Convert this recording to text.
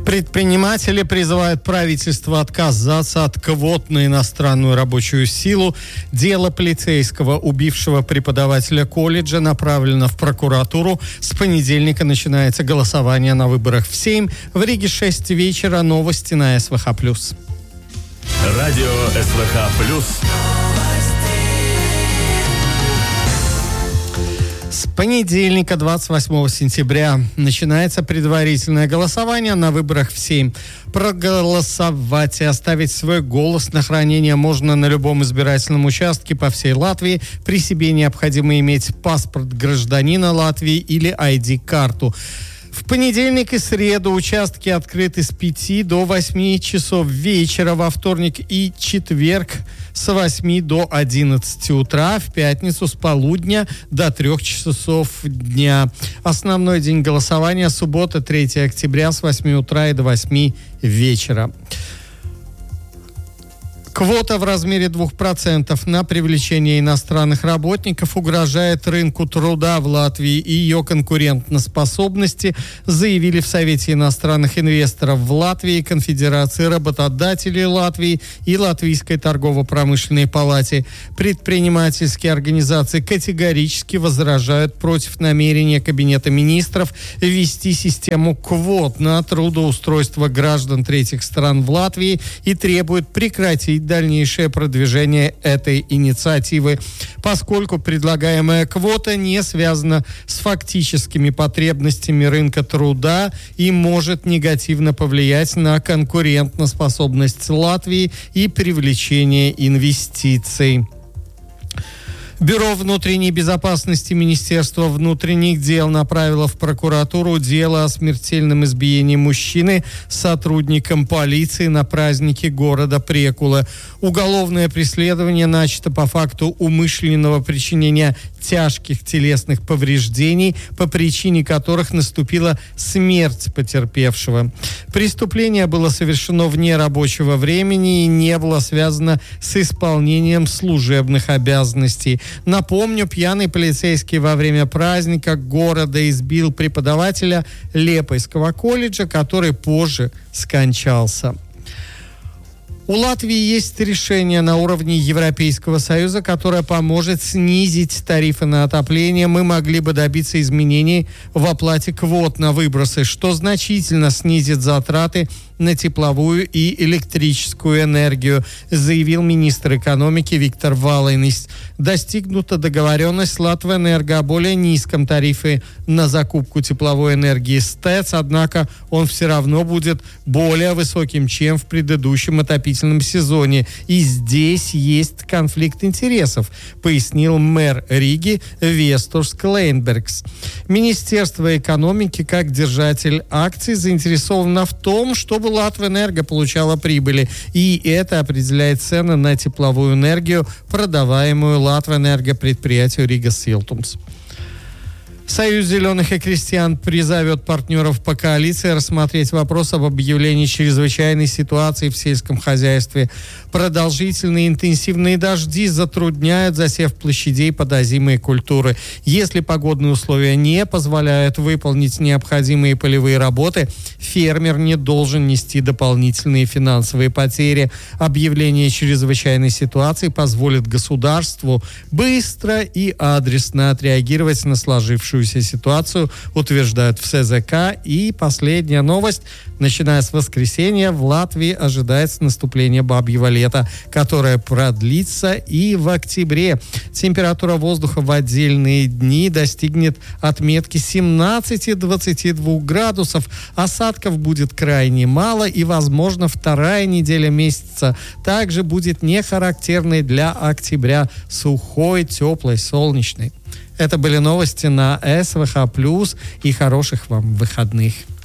Предприниматели призывают правительство отказаться от квот на иностранную рабочую силу. Дело полицейского, убившего преподавателя колледжа, направлено в прокуратуру. С понедельника начинается голосование на выборах в Сейм. В Риге 6 вечера. Новости на СВХ+. Радио СВХ+. С понедельника, 28 сентября, начинается предварительное голосование на выборах в Сейм. Проголосовать и оставить свой голос на хранение можно на любом избирательном участке по всей Латвии. При себе необходимо иметь паспорт гражданина Латвии или ID-карту. В понедельник и среду участки открыты с 5 до 8 часов вечера, во вторник и четверг с 8 до 11 утра, в пятницу с полудня до 3 часов дня. Основной день голосования — суббота, 3 октября с 8 утра и до 8 вечера. Квота в размере 2% на привлечение иностранных работников угрожает рынку труда в Латвии и ее конкурентоспособности, заявили в Совете иностранных инвесторов в Латвии, Конфедерации работодателей Латвии и Латвийской торгово-промышленной палате. Предпринимательские организации категорически возражают против намерения Кабинета министров ввести систему квот на трудоустройство граждан третьих стран в Латвии и требуют прекратить дальнейшее продвижение этой инициативы, поскольку предлагаемая квота не связана с фактическими потребностями рынка труда и может негативно повлиять на конкурентоспособность Латвии и привлечение инвестиций. Бюро внутренней безопасности Министерства внутренних дел направило в прокуратуру дело о смертельном избиении мужчины сотрудником полиции на празднике города Прекула. Уголовное преследование начато по факту умышленного причинения тяжких телесных повреждений, по причине которых наступила смерть потерпевшего. Преступление было совершено вне рабочего времени и не было связано с исполнением служебных обязанностей. Напомню, пьяный полицейский во время праздника города избил преподавателя Лепойского колледжа, который позже скончался. У Латвии есть решение на уровне Европейского Союза, которое поможет снизить тарифы на отопление. Мы могли бы добиться изменений в оплате квот на выбросы, что значительно снизит затраты на тепловую и электрическую энергию, заявил министр экономики Виктор Валайнис. Достигнута договоренность с Латвэнерго о более низком тарифе на закупку тепловой энергии с ТЭЦ, однако он все равно будет более высоким, чем в предыдущем отопительном сезоне. И здесь есть конфликт интересов, пояснил мэр Риги Вестурс Клейнбергс. Министерство экономики, как держатель акций, заинтересовано в том, чтобы Латвэнерго получала прибыли, и это определяет цены на тепловую энергию, продаваемую Латвэнерго предприятию Рига Силтумс. Союз зеленых и крестьян призовет партнеров по коалиции рассмотреть вопрос об объявлении чрезвычайной ситуации в сельском хозяйстве. Продолжительные интенсивные дожди затрудняют засев площадей под озимые культуры. Если погодные условия не позволяют выполнить необходимые полевые работы, фермер не должен нести дополнительные финансовые потери. Объявление чрезвычайной ситуации позволит государству быстро и адресно отреагировать на сложившуюся ситуацию, утверждают в СЗК. И последняя новость. Начиная с воскресенья в Латвии ожидается наступление бабьего лета, которое продлится и в октябре. Температура воздуха в отдельные дни достигнет отметки 17-22 градусов. Осадков будет крайне мало, и, возможно, вторая неделя месяца также будет не характерной для октября, сухой, теплой, солнечной. Это были новости на СВХ+, и хороших вам выходных.